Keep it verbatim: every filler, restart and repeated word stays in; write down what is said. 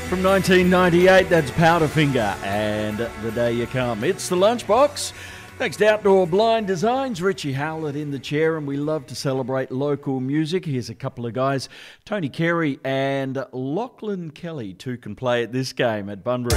From nineteen ninety-eight, that's Powderfinger and The Day You Come. It's the Lunchbox. Thanks to Outdoor Blind Designs, Richie Howlett in the chair, and we love to celebrate local music. Here's a couple of guys, Tony Carey and Lachlan Kelly, two can play at this game at Bunbury.